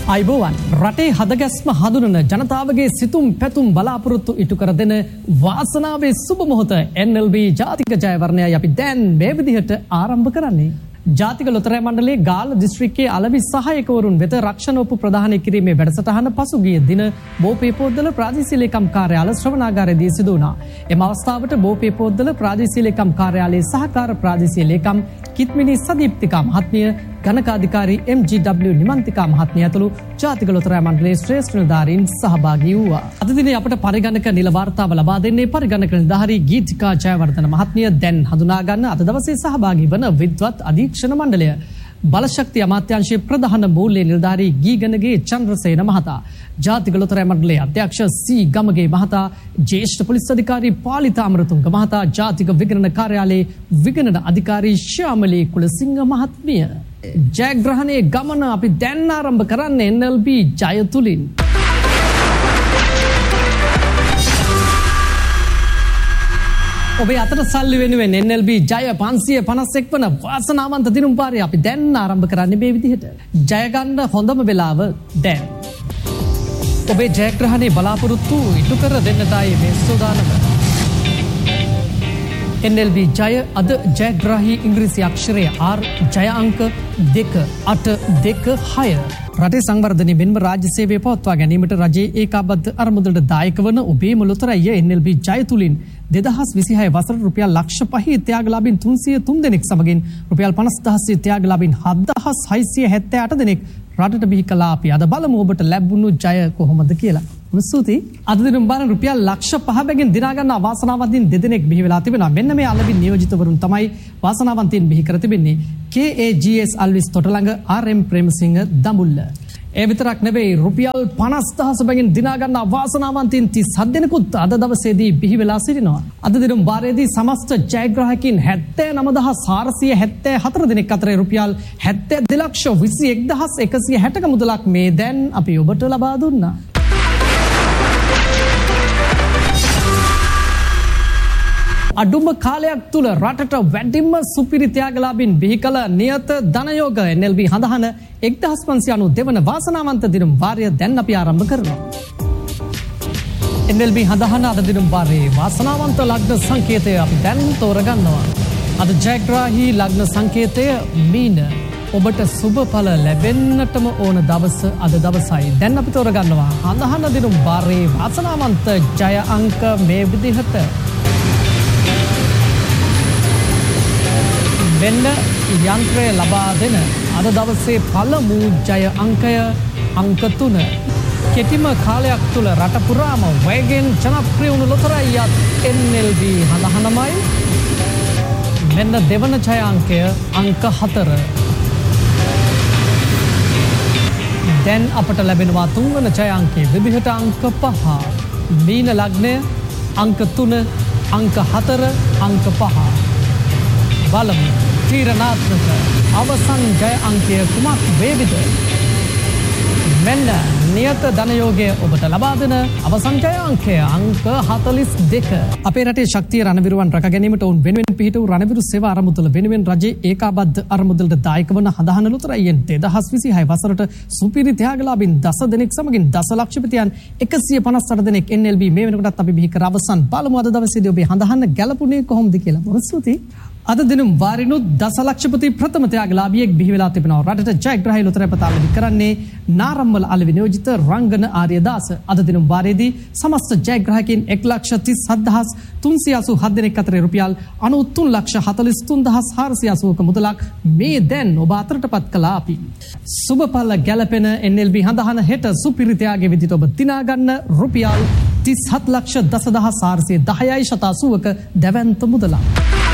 අයිබෝවන් රටේ හදගැස්ම හඳුනන ජනතාවගේ සිතුම් පැතුම් බලාපොරොත්තු ඉටු කර දෙන වාසනාවේ සුබ මොහොත NLB ජාතික ජයවර්ණයයි අපි දැන් මේ විදිහට ආරම්භ කරන්නේ. ජාතික ලොතරැයි මණ්ඩලයේ ගාල්ල දිස්ත්‍රික්කයේ අලවි සහායකවරුන් වෙත රක්ෂණ ඔප්පු ප්‍රදානය කිරීමේ වැඩසටහන පසුගිය දින බෝපේපොත්දල ප්‍රාදේශීය ලේකම් කාර්යාල ශ්‍රවණාගාරයේදී සිදු වුණා. එම අවස්ථාවට බෝපේපොත්දල ප්‍රාදේශීය ලේකම් කාර්යාලයේ සහකාර ප්‍රාදේශීය ලේකම් කිත්මිනි සදීප්තිකා මහත්මිය, ගණකාධිකාරී MGW නිමන්තිකා මහත්මිය ඇතුළු ජාතික ලොතරැයි මණ්ඩලයේ ශ්‍රේෂ්ඨ නිලධාරීන් සහභාගී වූවා. අද දිනේ අපට පරිගණක නිල වාර්තාව ලබා දෙන්නේ පරිගණක නිලධාරී ගීතිකා ජයවර්ධන මහත්මිය. දැන් හඳුනා ගන්න අද දවසේ සහභාගී වන විද්වත් අධීක්ෂණ මණ්ඩලය. බලශක්ති අමාත්‍යාංශයේ ප්‍රධාන මූල්‍ය නිලධාරී ගීගණගේ චන්ද්‍රසේන මහතා, ජාතික ලොතරැයි මණ්ඩලයේ අධ්‍යක්ෂ සී ගමගේ මහතා, ජ්‍යෙෂ්ඨ පොලිස් අධිකාරී පාලිත අමරතුංග මහතා, ජාතික විගණන කාර්යාලයේ විගණන අධිකාරී ශ්‍යාමලී කුලසිංහ මහත්මිය. ජයග්‍රහණයේ ගමන අපි දැන් ආරම්භ කරන්නේ NLB ජය තුලින්. ඔබේ අතට සල්ලි වෙනුවෙන් NLB ජය 551 වන වාසනාවන්ත දිනුම් පාරේ අපි දැන් ආරම්භ කරන්නේ මේ විදිහට. ජය ගන්න හොඳම වෙලාව දැන්. ඔබේ ජයග්‍රහණයේ බලාපොරොත්තු ඉටු කර දෙන්නටයි මේ සූදානම. NLB ජය අද ජයග්‍රාහී ඉංග්‍රීසි අක්ෂරය R ජය අංක 2826. රටේ සංවර්ධනය මෙන්ම රාජ්‍ය සේවය පවත්වා ගැනීමට රජයේ ඒකාබද්ධ අරමුදලට දායක වන ඔබේම ලොතරැය NLB ජය තුලින් 2026 වසර රුපියල් ලක්ෂ 5 ත්‍යාගලාභීන් 303 දෙනෙක් සමගින් රුපියල් 50000 ත්‍යාගලාභීන් 7678 දෙනෙක් රටට බිහි කළා. අපි අද බලමු ඔබට ලැබුණු ජය කොහොමද කියලා. ස්තුතියි. අද දින බාන රුපියල් ලක්ෂ 5 බැගින් දිනා ගන්න වාසනාවන්තයින් දෙදෙනෙක් බිහි වෙලා තිබෙනවා. මෙන්න මේ අලවින් නියෝජිතවරුන් තමයි වාසනාවන්තයින් බිහි කර තිබෙන්නේ. KAGS Alwis තොටලඟ, RM ප්‍රේමසිංහ Dambulla. ඒ විතරක් නෙවෙයි, රුපියල් 50000 බැගින් දිනා ගන්න වාසනාවන්තයින් 37 දෙනෙකුත් අද දවසේදී බිහි වෙලා සිටිනවා. අද දින බාරේදී සමස්ත ජයග්‍රාහකයින් 79474 දෙනෙක් අතර රුපියල් 722,21,160ක මුදලක් මේ දැන් අපි ඔබට ලබා දුන්නා. අඩුම කාලයක් තුල රටට වැඩිම සුපිරි ත්‍යාගලාභීන් බිහි කළ නියත ධනයෝග NLB හඳහන 1592 වන වාසනාවන්ත දිනුම් වාරය දැන් අපි ආරම්භ කරනවා. NLB හඳහන අද දිනුම් වාරයේ වාසනාවන්ත ලග්න සංකේතය අපි දැන් තෝරගන්නවා. අද ජයග්‍රාහී ලග්න සංකේතය මීන. ඔබට සුබ ඵල ලැබෙන්නටම ඕන දවස අද දවසයි. දැන් අපි තෝරගන්නවා හඳහන දිනුම් වාරයේ වාසනාවන්ත ජය අංක මේ විදිහට. වෙන්න යන්ත්‍රය ලබා දෙන අද දවසේ පළමු ජය අංකය අංක 3. කෙටිම කාලයක් තුල රට පුරාම වේගෙන් ජනප්‍රිය වුණු ලොතරැයියත් NLB හඳහනමයි. මෙන්න දෙවන ජය අංකය අංක 4. දැන් අපට ලැබෙනවා තුන්වන ජය අංකයේ විදිහට අංක 5. මීන ලග්නය අංක 3, අංක 4, අංක 5. බලමු තීරණාත්මක අවසන් ජය අංකය කුමක් වේවිද? මෙන්න නියත ධනයෝගය ඔබට ලබා දෙන අවසන් ජය අංකය අංක 42. අපේ රටේ ශක්තිය රණවිරුවන් රැක ගැනීමට ඔවුන් වෙනුවෙන් පිහිට වූ රණවිරු සේවා අරමුදල වෙනුවෙන් රජයේ ඒකාබද්ධ අරමුදලට දායක වන හඳහන ලොතරැයියෙන් 2026 වසරට සුපිරි ත්‍යාගලාභීන් 10 දෙනෙක් සමගින් දසලක්ෂපතියන් 158 දෙනෙක් NLB මේ වෙනකොටත් අපි බිහි කර අවසන් බලමු අද දවසේදී ඔබේ හඳහන ගැලපුණේ කොහොමද කියලා. බොහොම ස්තුතියි. අද දිනුම් වාරිනුත් දසලක්ෂපති ප්‍රථම ත්‍යාගලාභියෙක් බිහි වෙලා තිබෙනවා. රටට ජයග්‍රාහී ලොතරැයි පතාල බිහි කරන්නේ නාරම්මල අලෙවි නියෝජිත රංගන ආර්යදාස. අද දිනුම් වාරයේදී සමස්ත ජයග්‍රාහකයන් 1,37,387 දෙනෙක් අතර රුපියල් 93,43,480ක මුදලක් මේ දැන් ඔබ අතරටපත් කළා අපි. සුබඵල ගැලපෙන NLB හඳහන හෙට සුපිරි ත්‍යාගයේ විදිහට ඔබ දිනා ගන්න රුපියල් 37,10,410ක දැවැන්ත මුදලක්.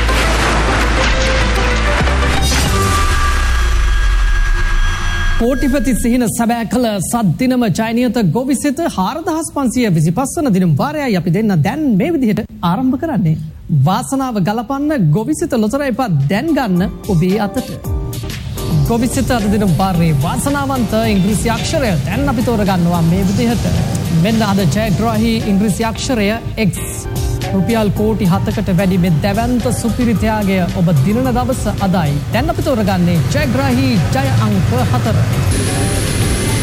කෝටිපති සිහින සැබෑ කළ සද්දිනම ජයනියත ගොවිසෙත 4525 වන දිනුම් වාරයයි අපි දෙන්න දැන් මේ විදිහට ආරම්භ කරන්නේ. වාසනාව ගලපන්න ගොවිසෙත ලොතරැයිපත් දැන් ගන්න ඔබේ අතට. ගොවිසෙත අද දිනුම් වාරයේ වාසනාවන්ත ඉංග්‍රීසි අක්ෂරය දැන් අපි තෝරගන්නවා මේ විදිහට. මෙන්න අද ජයග්‍රාහී ඉංග්‍රීසි අක්ෂරය X. රුපියල් කෝටි 7කට වැඩි මේ දැවැන්ත සුපිරි ත්‍යාගය ඔබ දිනන දවස අදයි. දැන් අපි තෝරගන්නේ ජයග්‍රාහී ජය අංක 4.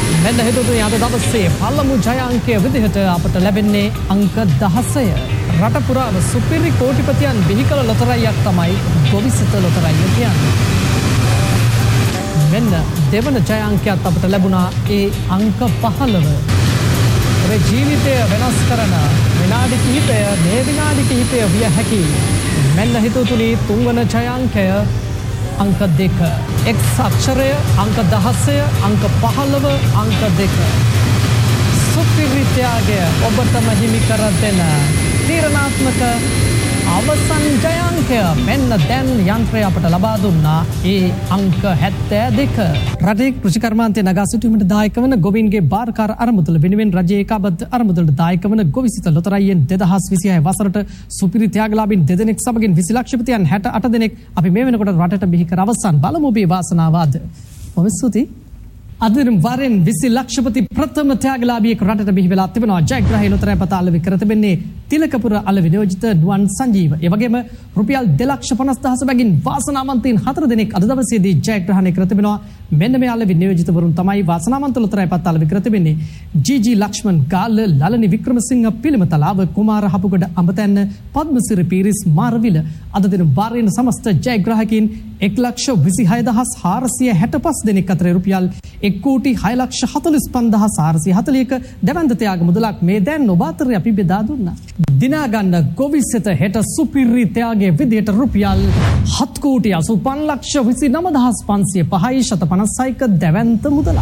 මෙන්න හිතුතුනි අද දවසේ පළමු ජය අංකය විදිහට අපට ලැබෙන්නේ අංක 16. රට පුරාම සුපිරි කෝටිපතියන් බිහි කළ ලොතරැයියක් තමයි ගොවිසිත ලොතරැයිය කියන්නේ. මෙන්න දෙවන ජය අංකයත් අපට ලැබුණා ඒ අංක 15. ඔබේ ජීවිතය වෙනස් කරන විනාඩි කිහිපය මේ විනාඩි කිහිපය විය හැකි. මෙන්න හිතුතුනි තුන්වන ජය අංකය අංක 2. එක් අක්ෂරය අංක 16 අංක 15 අංක 2. සුපිරි ත්‍යාගය ඔබටම හිමි කර දෙන තීරණාත්මක අවසන් ජය අංකය මෙන්න දැන් යන්ත්‍රය අපට ලබා දුන්නා ඒ අංක 72. රටේ කෘෂිකර්මාන්තය නගා සිටීමට දායක වන ගොවීන්ගේ භාරකාර අරමුදල වෙනුවෙන් රජයේ ඒකාබද්ධ අරමුදලට දායක වන ගොවිසිත ලොතරැයියෙන් 2026 වසරට සුපිරි ත්‍යාගලාභීන් දෙදෙනෙක් සමගින් 20 ලක්ෂපතියන් 68 දෙනෙක් අපි මේ වෙනකොට රටට බිහි කර අවසන් බලමු ඔබේ වාසනාව අද. බොහොම ස්තුතියි. අද වරෙන් 20 ලක්ෂපති ප්‍රථම ත්‍යාගලාභියෙක් රටට බිහි වෙලා තිබෙනවා. ජයග්‍රාහී ලොතරැයි පත අලෙවි කර තිබෙන්නේ තිලකපුර අලෙවි නියෝජිත නුවන් සංජීව. ඒ වගේම රුපියල් 2,50,000 බැගින් වාසනාවන්තයින් 4 දෙනෙක් අද දවසේදී ජයග්‍රහණය කර තිබෙනවා. මෙන්න මේ අලෙවි නියෝජිතවරුන් තමයි වාසනාවන්ත ලොතරැයි පත අලෙවි කර තිබෙන්නේ. ජී ලක්ෂ්මන් ගාල්ල, ලලනි වික්‍රමසිංහ පිළිමතලාව, කුමාර හපුගඩ අඹතැන්න, පද්මසිරි පීරිස් මාරවිල. අද දින වාරයෙන් සමස්ත ජයග්‍රාහකයින් 1,26,465 දෙනෙක් අතර රුපියල් 1,06,45,440ක දැවැන්ත ත්‍යාග මුදලක් මේ දැන් ඔබ අතර අපි බෙදා දුන්නා. දිනා ගන්න ගොවිසිත හෙට සුපිරි ත්‍යාගයේ විදියට රුපියල් 7,85,556ක දැවැන්ත මුදලක්.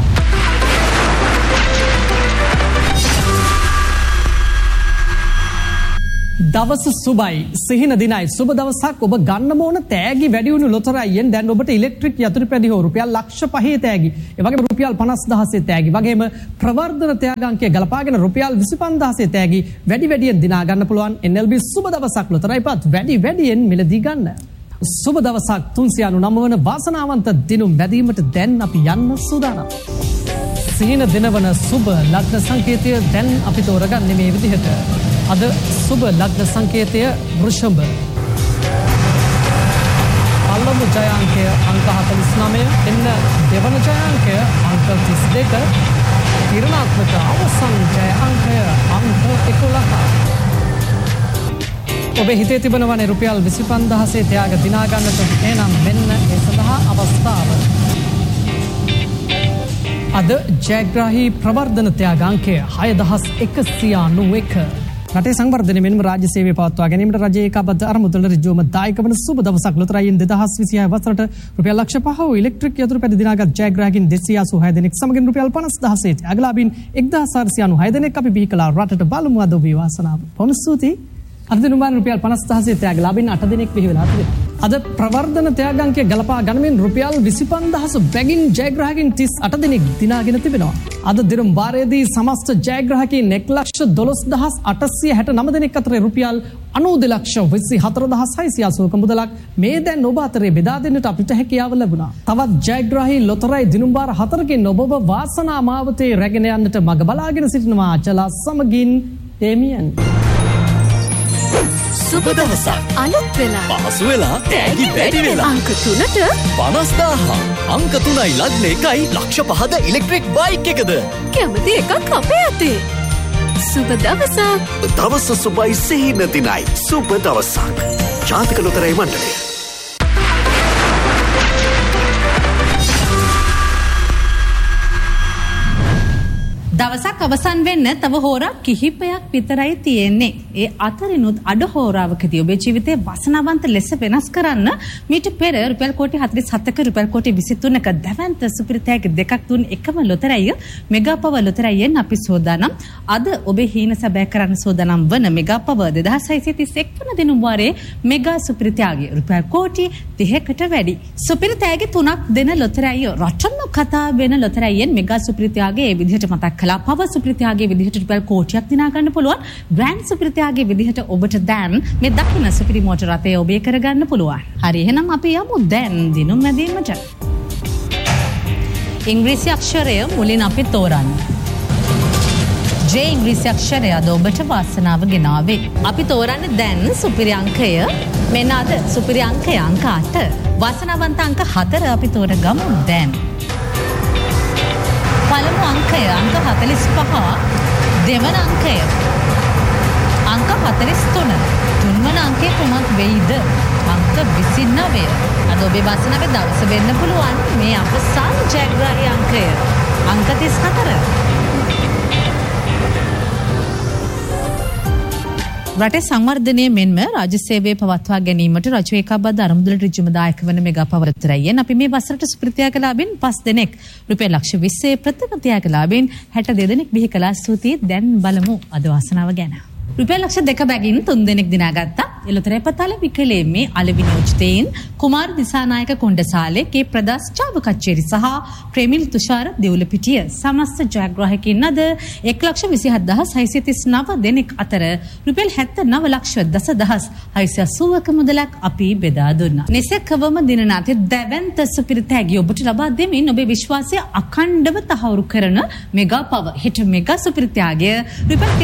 දවස සුබයි සිහින දිනයි සුබ දවසක් ඔබ ගන්න ඕන තෑගි වැඩි වුණු ලොතරැයියෙන් දැන් ඔබට ඉලෙක්ට්‍රික් යතුරු පැදි හෝ රුපියල් 5,00,000 තෑගි ඒ වගේම රුපියල් 50,000 තෑගි වගේම ප්‍රවර්ධන ත්‍යාගාංකය ගලපාගෙන රුපියල් 25,000 තෑගි වැඩි වැඩියෙන් දිනා ගන්න පුළුවන් NLB සුබ දවසක් ලොතරැයිපත් වැඩි වැඩියෙන් මිලදී ගන්න. සුබ දවසක් 399 වන වාසනාවන්ත දිනුම් වැදීමට දැන් අපි යන්න සූදානම්. සිහින දිනවන සුබ ලග්න සංකේතය දැන් අපි තෝරගන්නේ මේ විදිහට. අද සුබ ලග්න සංකේතය වෘෂභ. පළමු ජය අංකය අංක 49. එන්න දෙවන ජය අංකය අංක 32. තීරණාත්මක අවසන් ජය අංකය අංක 11. ඔබේ හිතේ තිබෙනවනේ රුපියල් 25,000 ත්‍යාග දිනා ගන්නට. එනම් මෙන්න ඒ සඳහා අවස්ථාව. අද ජයග්‍රාහී ප්‍රවර්ධන ත්‍යාගාංකය 6,191. රටේ සංවර්ධනය මෙන්ම රාජ්‍ය සේවය පවත්වා ගැනීමට රජයේ ඒකාබද්ධ අරමුදල ඍජුවම දායක වන සුබ දවසක් ලොතරැයියෙන් 2026 වසරට රුපියල් 1,05,000 ඉලෙක්ට්‍රික් යතුරු පැදි දිනාගත් ජයග්‍රාහකින් 286 දෙනෙක් සමගින් රුපියල් 50,000 ත්‍යාගලාභීන් 1,496 දෙනෙක් අපි බිහි කළා. රටට බලමු අද ඔබේ වාසනාව. බොහොම ස්තුතියි. අද දිනුමාන රුපියල් 50,000 ත්‍යාගලාභීන් 8 දෙනෙක් බිහි වෙලා තිබෙනවා. අද ප්‍රවර්ධන ත්‍යාගාංකය ගලපා ගනිමින් රුපියල් 25,000 බැගින් ජයග්‍රාහකින් 38 දෙනෙක් දිනාගෙන තිබෙනවා. අද දින වාරයේදී සමස්ත ජයග්‍රාහකින් 1,12,869 දෙනෙක් අතර රුපියල් 92,24,680ක මුදලක් මේ දැන් ඔබ අතරේ බෙදා දෙන්නට අපිට හැකියාව ලැබුණා. තවත් ජයග්‍රාහී ලොතරැයි දිනුම් වාර 4කින් ඔබව වාසනා මාවතේ රැගෙන යන්නට මඟ බලාගෙන සිටිනවා අචලා සමගින් ඩේමියන්. සුබ දවසක් අලුත් වෙලා පහසු වෙලා තෑගි වැඩි වෙලා අංක 3ට 50,000 අංක 3යි ලග්න 1යි ලක්ෂ 5ද ඉලෙක්ට්‍රික් බයික් එකද කැමති එකක් අපේ අතේ. සුබ දවසක්. දවස සුබයි සිහින දිනයි සුබ දවසක්. ජාතික ලොතරැයි මණ්ඩලය. දවසක් අවසන් වෙන්න තව හෝරා කිහිපයක් විතරයි තියෙන්නේ. ඒ අතරිනුත් අඩ හෝරාවකදී ඔබේ ජීවිතේ වාසනාවන්ත ලෙස වෙනස් කරන්න මීට පෙර රුපියල් කෝටි 47ක රුපියල් කෝටි 23ක දැවැන්ත සුපිරිතෑග දෙකක් දුන් එකම ලොතරැයිය මෙගා පව ලොතරැයියෙන් අපි සෝදානම්. අද ඔබේ හීන සැබෑ කරන්න සෝදානම් වන මෙගා පව 2631 වන දිනුම් වාරයේ මෙගා සුපිරිතෑගය රුපියල් කෝටි 30කට වැඩි. සුපිරිතෑග 3ක් දෙන ලොතරැයිය රටම කතා වෙන ලොතරැයියෙන් මෙගා සුපිරිතෑගය ඒ විදිහට මතක් කළා. පව සුපිරිතයාගේ විදිහට රුපියල් කෝටියක් දිනා ගන්න පුළුවන්. ග්‍රෑන්ඩ් සුපිරිතයාගේ විදිහට ඔබට දැන් මේ දකින්න සුපිරි මෝටර රථය ඔබේ කරගන්න පුළුවන්. හරි එහෙනම් අපි යමු දැන් දිනුම් මැදීමට. ඉංග්‍රීසි අක්ෂරය මුලින් අපි තෝරන්න. ජේ ඉංග්‍රීසි අක්ෂරය අද ඔබට වාසනාව ගෙනාවේ. අපි තෝරන්නේ දැන් සුපිරි අංකය. මෙන්න අද සුපිරි අංකය අංක 8. වාසනාවන්ත අංක 4 අපි තෝරගමු දැන්. පළමු අංකය අංකය අංක 45 දෙවන අංකය අංක 43 තුන්වන අංකය කුමක් වෙයිද අංක 29 අද ඔබේ වසනාවේ දවස වෙන්න පුළුවන් මේ අවසාන ජයග්‍රාහී අංකය අංක 34 රටේ සංවර්ධනය මෙන්ම රාජ්‍ය සේවය පවත්වා ගැනීමට රජු ඒකාබද්ධ අරමුදලට ඍජුම දායක වන මෙගා පවරතරයෙන් අපි මේ වසරට සුප්‍රත්‍යාගලාභීන් 5 දෙනෙක් රුපියල් ලක්ෂ 20 ප්‍රතිපත්‍යාගලාභීන් 62 දෙනෙක් බිහි කළා. ස්තුතියි. දැන් බලමු අද වාසනාව ගැන. රුපියල් ලක්ෂ 2 බැගින් 3 දෙනෙක් දිනාගත්තා. එළතරපතල විකලේ මේ අලෙවි නියෝජිතයින් කුමාර දිසානායක කොණ්ඩසාලේ කේ ප්‍රදාස් චාවකච්චේරි සහ ප්‍රේමිල් තුෂාර දෙවුලපිටිය සමස්ත ජයග්‍රාහකයින් අද 1,27,639 දෙනෙක් අතර රුපියල් 79,10,680ක මුදලක් අපි බෙදා දුන්නා. නිසකවම දිනනාතේ දැවැන්ත සුපිරිතැගි ඔබට ලබා දෙමින් ඔබේ විශ්වාසය අඛණ්ඩව තහවුරු කරන මෙගා පව හිට මෙගා සුපිරිතැගය රුපියල්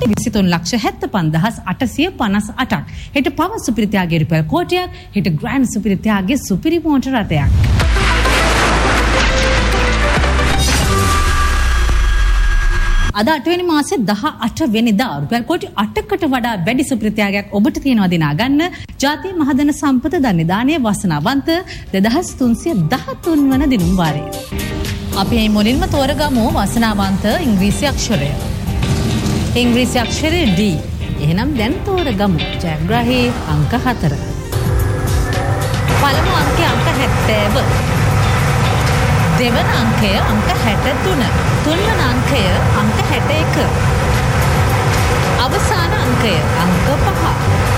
30,73,858ක්. හිට පව සුපිරිතයාගේ රුපියල් කෝටියක් හිට ග්‍රෑන්ඩ් සුපිරිතයාගේ සුපිරි මෝටර රථයක්. අද 8 වෙනි මාසේ 18 වෙනිදා රුපියල් කෝටි 8කට වඩා වැඩි සුපිරිතයාගයක් ඔබට තියෙනවා දිනා ගන්න. ජාතිය මහදන සම්පත ධනදානයේ වාසනාවන්ත 2313 වන දිනුම් වාරයේ. අපි මේ මුලින්ම තෝරගමු වාසනාවන්ත ඉංග්‍රීසි අක්ෂරය. ඉංග්‍රීසි අක්ෂරය D. එහෙනම් දැන් තෝරගමු ජයග්‍රාහී අංක 4. පළමු අංකය අංක 70. දෙවන අංකය අංක 63. තුන්වන අංකය අංක 61. අවසාන අංකය අංක 5.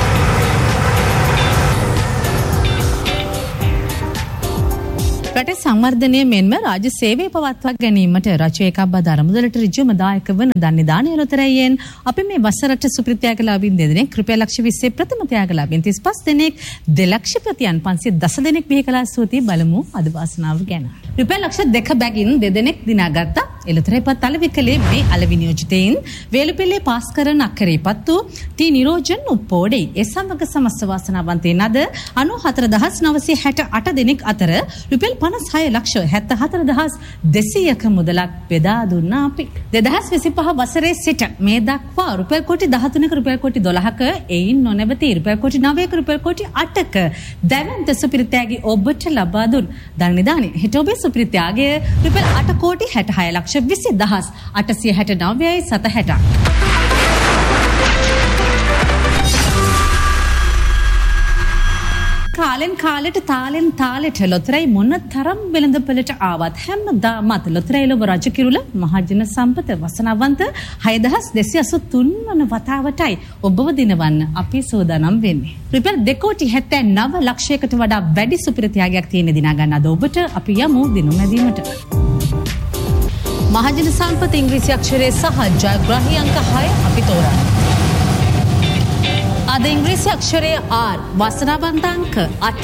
රටේ සංවර්ධනය මෙන්ම රාජ්‍ය සේවය පවත්වා ගැනීමට රජය ඒකාබද්ධ අරමුදලට ඍජුම දායක වන ධනදාන එළතරයෙන් අපි මේ වසරට සුපිරිත්‍යාගලාභීන් 2 දෙනෙක් රුපියල් ලක්ෂ 20 ප්‍රථම ත්‍යාගලාභීන් 35 දෙනෙක් 2 ලක්ෂ ප්‍රතියන් 510 දෙනෙක් බිහි කළා. ස්තුතියි. බලමු අද වාසනාව ගැන. රුපියල් ලක්ෂ 2 බැගින් 2 දෙනෙක් දිනාගත්තා. එළතරේපත් අලවිකලේ මේ අලවි නියෝජිතයින් වේලුපිල්ලේ පාස් කරන අක්කරේපත්තු ටී නිරෝජන් උප්පෝඩේ ඒ සමග සමස්ත වාසනාවන්තයින් අද 94,968 දෙනෙක් අතර රුපියල් 56,74,200ක මුදලක් බෙදා දුන්නා අපි. 2025 වසරේ සිට මේ දක්වා රුපියල් කෝටි 13ක රුපියල් කෝටි 12ක එයින් නොනැවතී රුපියල් කෝටි 9ක රුපියල් කෝටි 8ක දැවැන්ත සුපිරිතයාගේ ඔබට ලබා දුන් ධනදානෙ හිට ඔබේ සුපිරිතයාගේ රුපියල් 8 කෝටි 66,20,869.60. කාලෙන් කාලෙට තාලෙන් තාලෙට ලොතරැයි මොන තරම් වෙළඳපළට ආවත් හැමදාමත් ලොතරැයි ලොව රජ කිරුළ මහජන සම්පත වසනාවන්ත 6,283 වන වතාවටයි ඔබව දිනවන්න අපි සූදානම් වෙන්නේ. රුපියල් 2,79 ලක්ෂයකට වඩා වැඩි සුපිරිතයාගයක් තියෙන දිනා ගන්න අද ඔබට අපි යමු දිනුම් ඇදීමට. මහජන සම්පත ඉංග්‍රීසි අක්ෂරයේ සහ ජයග්‍රාහී අංක 6 අපි තෝරන්නේ. අද ඉංග්‍රීසි අක්ෂරයේ R වාසනාවන්ත අංක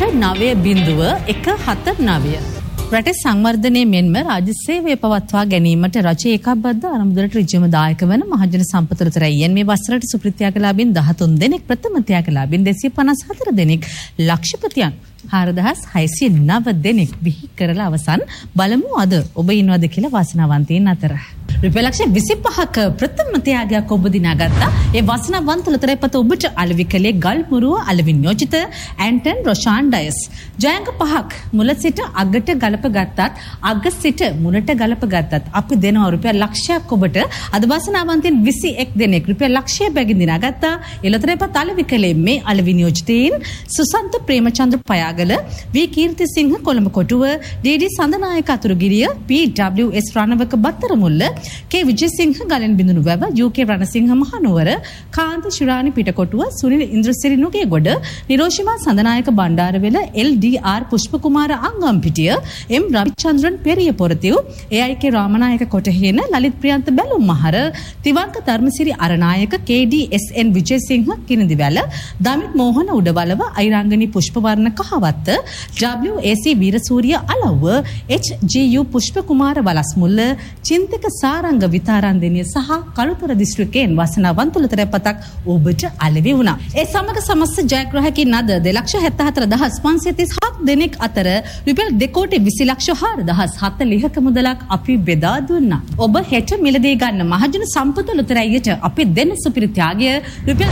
89.179. රටේ සංවර්ධනය මෙන්ම රාජ්‍ය සේවය පවත්වා ගැනීමට රජය ඒකාබද්ධ අරමුදලට ඍජුම දායක වන මහජන සම්පත එළතරයෙන් මේ වසරට සුපිරිත්‍යාගලාභීන් 13 දෙනෙක් ප්‍රථම ත්‍යාගලාභීන් 254 දෙනෙක් ලක්ෂපතියන් 4,609 දෙනෙක් බිහි කරලා අවසන්. බලමු අද ඔබ ඉන්නවද කියලා වාසනාවන්තයින් අතර. රුපියල් ලක්ෂ 25ක ප්‍රථම ත්‍යාගයක් ඔබ දිනාගත්තා. ඒ වාසනාවන්ත ලොතරැයිපත ඔබට අලෙවි කළේ ගල්මුරුව අලෙවි නියෝජිත ඇන්ටන් රොෂාන් ඩයස්. ජයංග 5ක් මුල සිට අගට ගලප ගත්තත් අග සිට මුලට ගලප ගත්තත් අපි දෙනවා රුපියල් ලක්ෂයක් ඔබට. අද වාසනාවන්තයින් 21 දෙනෙක් රුපියල් ලක්ෂය බැගින් දිනාගත්තා. ඒ ලොතරැයිපත අලෙවි කළේ මේ අලෙවි නියෝජිතයින් සුසන්ත ප්‍රේමචන්ද්‍ර පයාගල, වී කීර්තිසිංහ කොළඹ කොටුව, ඩී.ඩී. සඳනායක අතුරුගිරිය, පී.ඩබ්ලිව්.එස්. රණවක බත්තරමුල්ල, කේ විජේසිංහ ගලන් බිඳුණු වැව, යූ.කේ රණසිංහ මහනුවර, කාන්ත ශිරානි පිටකොටුව, සුනිල් ඉන්ද්‍රසිරි නුගේගොඩ, නිරෝෂිමා සඳනායක බණ්ඩාරවෙල, එල්.ඩී.ආර්. පුෂ්පකුමාර අංගම්පිටිය, එම්. රවිචන්ද්‍රන් පෙරිය පොරතිව්, ඒ.අයි.කේ රාමනායක කොටහේන, ලලිත් ප්‍රියන්ත බැලුම් මහර, තිවංක ධර්මසිරි අරනායක, කේ.ඩී.එස්.එන්. විජේසිංහ කිනිදිවැල, දමිත් මෝහන උඩවලව, අයිරංගනී පුෂ්පවර්ණ කහවත්ත, W.A.C. වීරසූරිය අලව්ව, H.G.U. පුෂ්පකුමාර වලස්මුල්ල, චින්තක සා සාරංග විතාරන්දෙනිය සහ කළුතර දිස්ත්‍රික්කයෙන් වාසනාවන්ත ලොතරැපතක් ඔබට අලෙවි වුණා. ඒ සමග සමස්ත ජයග්‍රාහකයින් අද 2,74,537 දෙනෙක් අතර රුපියල් 2,20,04,040ක මුදලක් අපි බෙදා දුන්නා. ඔබ හෙට මිලදී ගන්න මහජන සම්පත ලොතරැයියට අපි දෙන සුපිරි ත්‍යාගය රුපියල්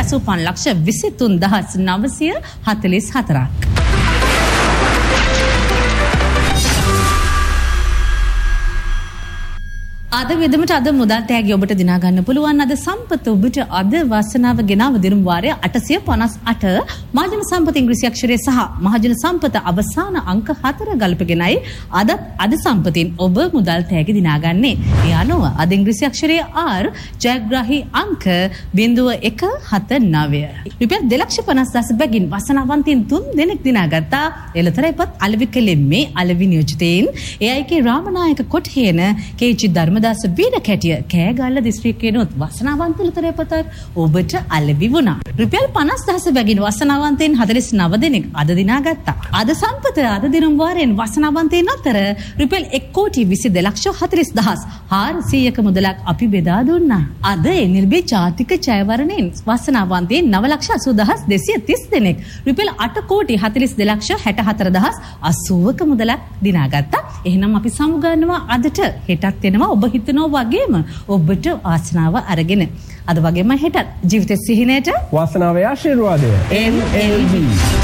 2,85,23,944ක්. අද වෙදමට අද මුදල් තෑගි ඔබට දිනා ගන්න පුළුවන්. අද සම්පත ඔබට අද වාසනාව ගෙනාව දිනුම් වාරය 858 මහජන සම්පත ඉංග්‍රීසි අක්ෂරය සහ මහජන සම්පත අවසාන අංක 4 ගල්පගෙනයි අද සම්පතින් ඔබ මුදල් තෑගි දිනාගන්නේ. ඒ අනුව අද ඉංග්‍රීසි අක්ෂරයේ R ජයග්‍රාහී අංක 0179. රුපියල් 2,50,000 බැගින් වාසනාවන්තයින් 3 දෙනෙක් දිනාගත්තා. එලතරයිපත් අලෙවි කළේ මේ අලෙවි නියෝජිතයින් ඒයිකේ රාමනායක කොටහේන කේචි ධර්මදාස බීරකැටිය කෑගල්ල දිස්ත්‍රික්කයේනොත් වාසනාවන්ත ලොතරැපතක් ඔබට අලෙවි වුණා. රුපියල් 50,000 බැගින් වාසනාවන්තයින් 49 දෙනෙක් අද දිනාගත්තා. අද සම්පත අද දිනුම් වාරයෙන් වාසනාවන්තයින් අතර රුපියල් 1,20,40,400ක මුදලක් අපි බෙදා දුන්නා. අද NLB ජාතික ජයවරණයෙන් වාසනාවන්තයින් 9,80,230 දෙනෙක් රුපියල් 8,42,64,080ක මුදලක් දිනාගත්තා. එහෙනම් අපි සමුගන්නවා අදට හෙටත් එනවා ඔබ හිතනවා වගේම ඔබට වාසනාව අරගෙන. අද වගේම හෙටත් ජීවිත සිහිනයට වාසනාවේ ආශිර්වාදය NLB